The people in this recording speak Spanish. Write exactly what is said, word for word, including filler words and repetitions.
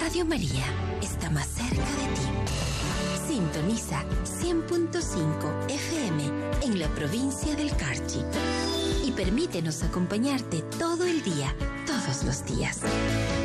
Radio María está más cerca de ti. Sintoniza cien punto cinco F M en la provincia del Carchi y permítenos acompañarte todo el día, todos los días.